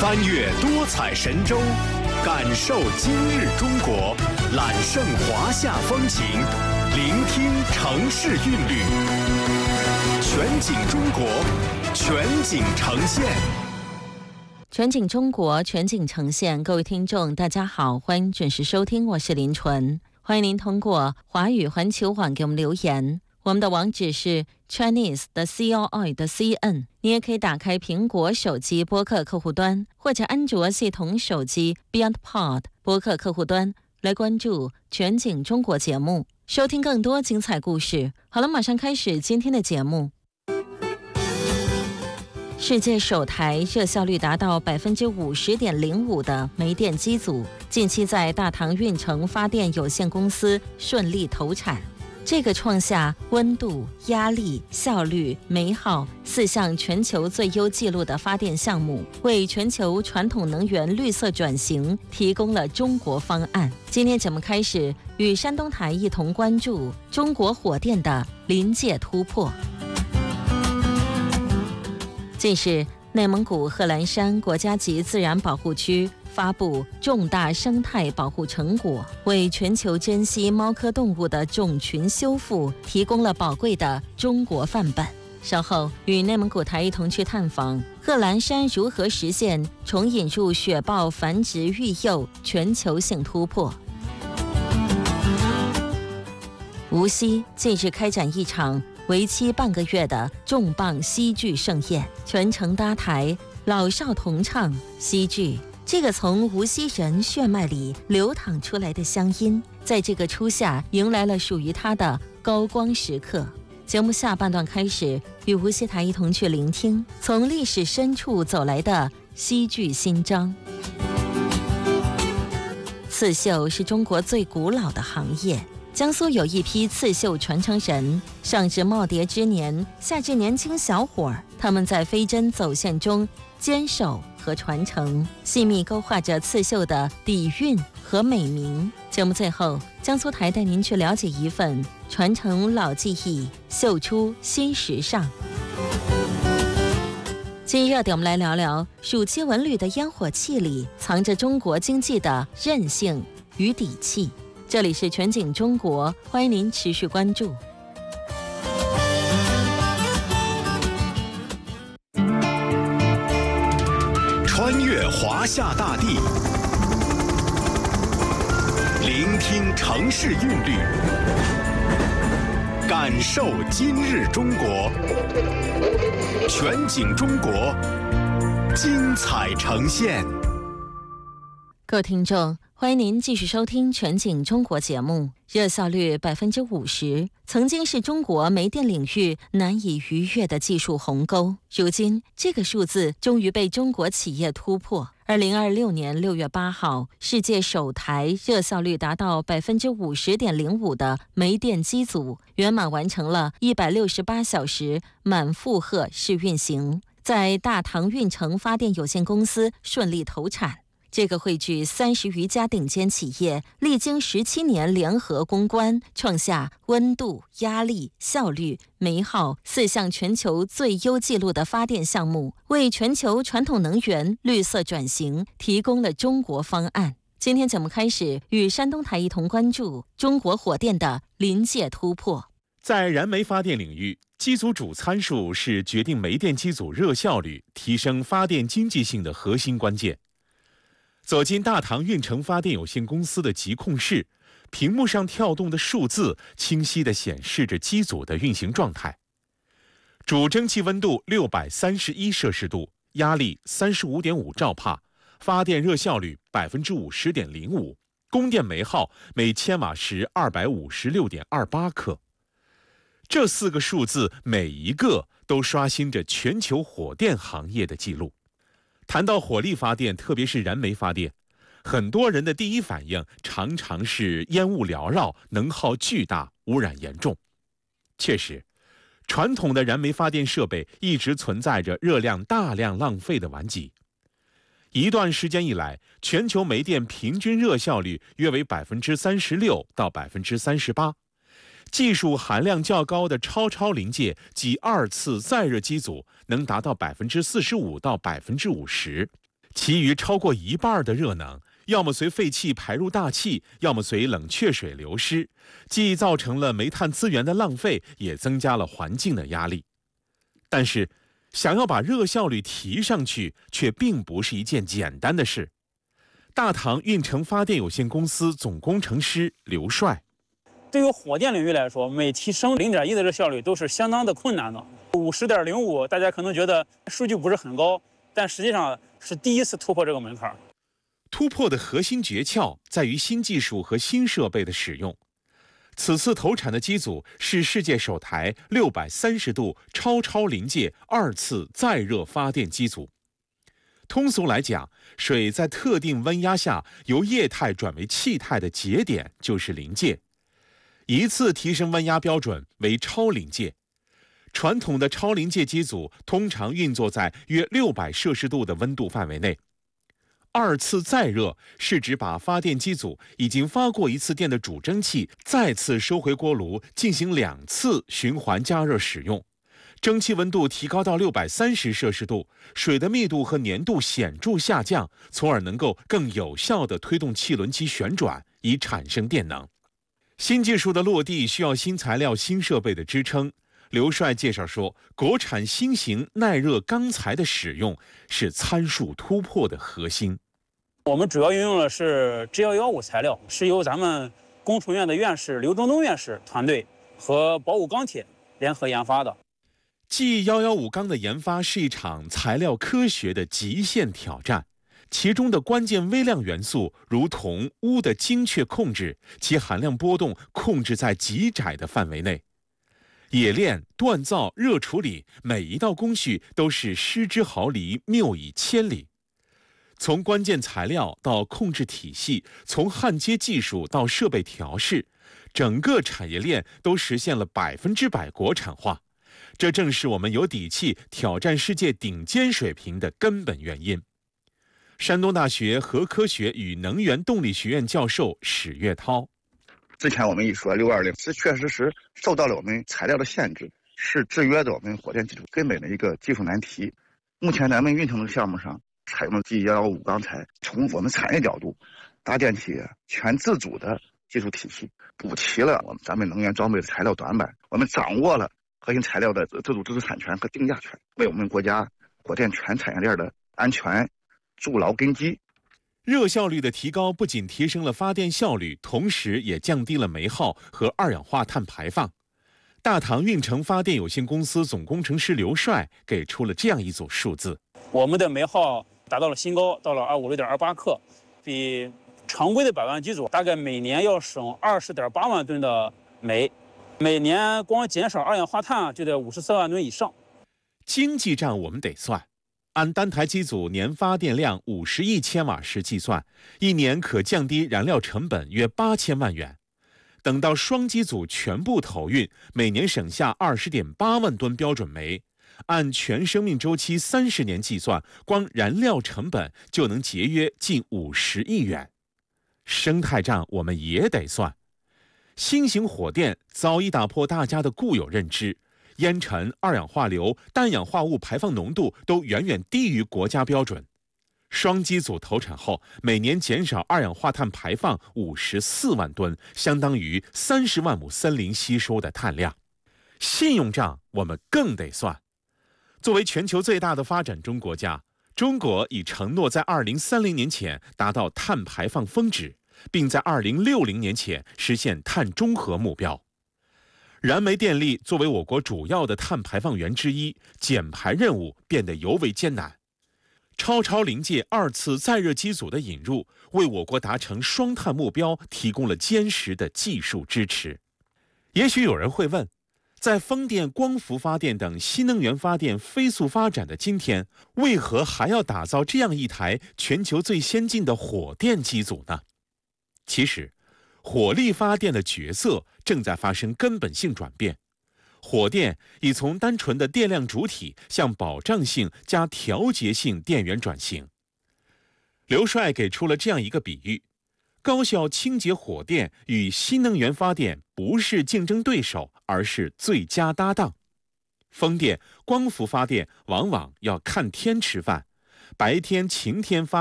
翻越多彩神州，感受今日中国，揽胜华夏风情，聆听城市韵律。全景中国，全景呈现。 全景中国，全景呈现。各位听众大家好，欢迎准时收听，我是林纯。欢迎您通过华语环球网给我们留言，我们的网址是 chinese.coi.cn。 你也可以打开苹果手机播客客户端，或者安卓系统手机 BeyondPod 播客客户端来关注全景中国节目，收听更多精彩故事。好了，马上开始今天的节目。世界首台热效率达到 50.05% 的煤电机组近期在大唐运城发电有限公司顺利投产，这个创下温度、压力、效率、煤耗4项全球最优纪录的发电项目，为全球传统能源绿色转型提供了中国方案。今天节目开始，与山东台一同关注中国火电的临界突破。近日，内蒙古贺兰山国家级自然保护区发布重大生态保护成果，为全球珍稀猫科动物的种群修复提供了宝贵的中国范本。稍后与内蒙古台一同去探访贺兰山如何实现重引入雪豹繁殖育幼全球性突破。无锡近日开展一场为期半个月的重磅戏剧盛宴，全程搭台，老少同唱戏剧。这个从无锡人血脉里流淌出来的乡音，在这个初夏迎来了属于它的高光时刻。节目下半段开始，与无锡台一同去聆听从历史深处走来的戏剧新章。刺绣是中国最古老的行业，江苏有一批刺绣传承人，上至耄耋之年，下至年轻小伙儿，他们在飞针走线中坚守和传承，细密勾画着刺绣的底蕴和美名。节目最后，江苏台带您去了解一份传承老技艺，绣出新时尚。今日热点，我们来聊聊暑期文旅的烟火气里藏着中国经济的韧性与底气。这里是全景中国，欢迎您持续关注。 穿越华夏大地，聆听城市韵律，感受今日中国。全景中国，精彩呈现。 各位听众，欢迎您继续收听全景中国节目。热效率 50%， 曾经是中国煤电领域难以逾越的技术鸿沟，如今这个数字终于被中国企业突破。2026年6月8号，世界首台热效率达到 50.05% 的煤电机组圆满完成了168小时满负荷试运行，在大唐运城发电有限公司顺利投产。这个汇聚30余家顶尖企业，历经17年联合攻关，创下温度、压力、效率、煤耗4项全球最优纪录的发电项目，为全球传统能源绿色转型提供了中国方案。今天节目开始，与山东台一同关注中国火电的临界突破。 在燃煤发电领域，机组主参数是决定煤电机组热效率、提升发电经济性的核心关键。走进大唐运城发电有限公司的疾控室，屏幕上跳动的数字清晰地显示着机组的运行状态。主蒸汽温度631摄氏度，压力35.5兆帕，发电热效率 50.05%， 供电煤耗每千瓦时 256.28 克。这4个数字每一个都刷新着全球火电行业的记录。谈到火力发电，特别是燃煤发电，很多人的第一反应常常是烟雾缭绕、能耗巨大、污染严重。确实，传统的燃煤发电设备一直存在着热量大量浪费的顽疾。一段时间以来，全球煤电平均热效率约为 36%到 38%。技术含量较高的超临界及2次再热机组能达到 45%到 50%。 其余超过一半的热能，要么随废气排入大气，要么随冷却水流失，既造成了煤炭资源的浪费，也增加了环境的压力。但是，想要把热效率提上去，却并不是一件简单的事。大唐运城发电有限公司总工程师刘帅： 对于火电领域来说，每提升0.1的热效率都是相当的困难的。50.05，大家可能觉得数据不是很高，但实际上是第一次突破这个门槛。 突破的核心诀窍在于新技术和新设备的使用。此次投产的机组是世界首台630度超临界2次再热发电机组。通俗来讲，水在特定温压下由液态转为气态的节点就是临界，一次提升温压标准为超临界。传统的超临界机组通常运作在约600摄氏度的温度范围内。2次再热是指把发电机组已经发过1次电的主蒸汽再次收回锅炉，进行2次循环加热使用。蒸汽温度提高到630摄氏度，水的密度和粘度显著下降，从而能够更有效地推动汽轮机旋转，以产生电能。新技术的落地需要新材料、新设备的支撑。刘帅介绍说，国产新型耐热钢材的使用是参数突破的核心。 我们主要运用的是 G115材料，是由咱们工程院的院士刘忠东院士团队和宝武钢铁联合研发的。 G115钢的研发是一场材料科学的极限挑战，其中的关键微量元素如铜、钨的精确控制，其含量波动控制在极窄的范围内。冶炼、锻造、热处理，每一道工序都是失之毫厘，谬以千里。从关键材料到控制体系，从焊接技术到设备调试，整个产业链都实现了100%国产化。这正是我们有底气挑战世界顶尖水平的根本原因。山东大学核科学与能源动力学院教授史岳涛： 之前我们一说620是确实受到了我们材料的限制，是制约着我们火电技术根本的一个技术难题。目前咱们运城的项目上采用了 G115钢材，从我们产业角度搭建起全自主的技术体系，补齐了咱们能源装备的材料短板。我们掌握了核心材料的自主知识产权和定价权，为我们国家火电全产业链的安全筑牢根基。 热效率的提高不仅提升了发电效率，同时也降低了煤耗和二氧化碳排放。大唐运城发电有限公司总工程师刘帅给出了这样一组数字： 我们的煤耗达到了新高，到了256.28克，比常规的百万机组大概每年要省20.8万吨的煤，每年光减少二氧化碳就得54万吨以上。 经济账我们得算，按单台机组年发电量50亿千瓦时计算，一年可降低燃料成本约8000万元。等到双机组全部投运，每年省下20.8万吨标准煤，按全生命周期30年计算，光燃料成本就能节约近50亿元。生态账我们也得算，新型火电早已打破大家的固有认知，烟尘、二氧化硫、氮氧化物排放浓度都远远低于国家标准。双机组投产后，每年减少二氧化碳排放54万吨，相当于30万亩森林吸收的碳量。信用账我们更得算。作为全球最大的发展中国家，中国已承诺在2030年前达到碳排放峰值，并在2060年前实现碳中和目标。燃煤电力作为我国主要的碳排放源之一，减排任务变得尤为艰难。超临界2次再热机组的引入，为我国达成双碳目标提供了坚实的技术支持。也许有人会问，在风电、光伏发电等新能源发电飞速发展的今天，为何还要打造这样一台全球最先进的火电机组呢？其实，火力发电的角色正在发生根本性转变。火电已从单纯的电量主体向保障性加调节性电源转型。刘帅给出了这样一个比喻：高效清洁火电与新能源发电不是竞争对手，而是最佳搭档。风电、光伏发电往往要看天吃饭， 白天晴天发